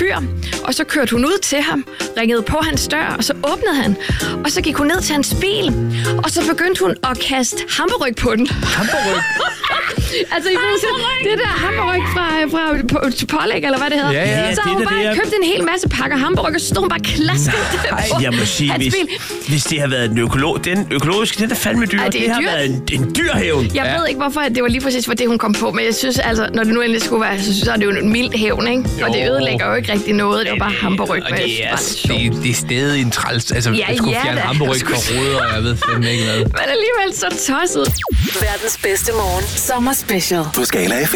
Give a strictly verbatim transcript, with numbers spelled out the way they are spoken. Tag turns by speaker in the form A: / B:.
A: fyr, og så kørte hun ud til ham, ringede på hans dør, og så åbnede han, og så gik hun ned til hans bil, og så begyndte hun at kaste hamburg på den.
B: Hamburg?
A: Altså, i det der hamburg fra, fra Chipotle, eller hvad det hedder.
B: Ja, ja,
A: så har hun bare købt en hel masse pakker hamburg, og så stod hun bare klasket på
C: jeg må sige,
A: hans
C: hvis,
A: bil.
C: hvis det har været en økolog, den økologiske, den er fandme dyr.
A: Ej, det,
C: det har
A: dyrt.
C: været en, en dyrhævn.
A: Jeg ja. ved ikke, hvorfor det var lige præcis for det, hun kom på, men jeg synes altså, når det nu endelig skulle være, så, så er det jo en mild hævn, ikke? Jo. Og det ødelægger jo ikke rigtig noget. Det var bare hamburg.
B: Og det er, det, det er stadig en træls. Altså,
A: ja,
B: jeg skulle
A: ja,
B: fjerne hamburg fra ruder, og jeg ved fandme ikke hvad.
A: Men alligevel så tosset.
D: Verdens bedste morgen. Sommer special.
E: På Skala F M.